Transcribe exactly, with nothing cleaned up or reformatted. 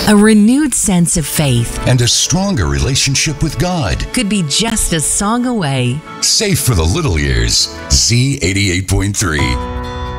A renewed sense of faith and a stronger relationship with God could be just a song away. Safe for the little ears. Z eighty-eight point three.